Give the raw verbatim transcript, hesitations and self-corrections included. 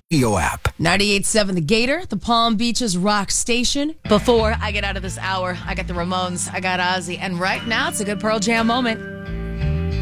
app. ninety-eight point seven The Gator, the Palm Beaches rock station. Before I get out of this hour, I got the Ramones, I got Ozzy, and right now it's a good Pearl Jam moment.